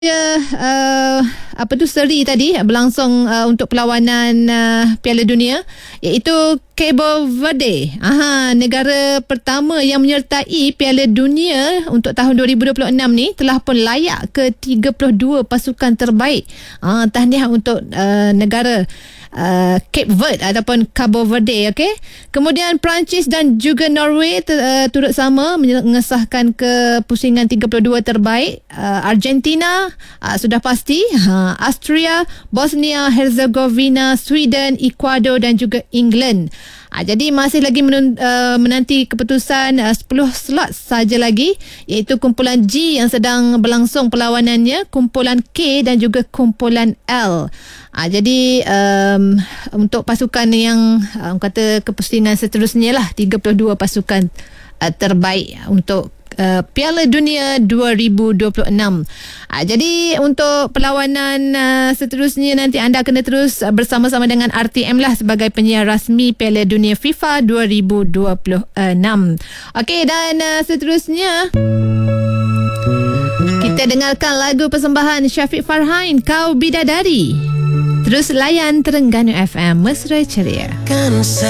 Seri tadi berlangsung untuk perlawanan Piala Dunia, iaitu Cabo Verde. Negara pertama yang menyertai Piala Dunia untuk tahun 2026 ni telah pun layak ke 32 pasukan terbaik. Tahniah untuk negara Cape Verde ataupun Cabo Verde. Okay? Kemudian Perancis dan juga Norway turut sama mengesahkan kepusingan 32 terbaik. Argentina sudah pasti, Austria, Bosnia Herzegovina, Sweden, Ecuador dan juga England. Jadi masih lagi menanti keputusan 10 slot saja lagi, iaitu kumpulan G yang sedang berlangsung perlawanannya, kumpulan K dan juga kumpulan L. Jadi untuk pasukan yang kata kepusingan seterusnya lah, 32 pasukan terbaik untuk Piala Dunia 2026. Jadi untuk perlawanan seterusnya nanti anda kena terus bersama-sama dengan RTM lah sebagai penyiar rasmi Piala Dunia FIFA 2026. Okey, dan seterusnya kita dengarkan lagu persembahan Syafiq Farhan, Kau Bidadari. Terus layan Terengganu FM, mesra ceria.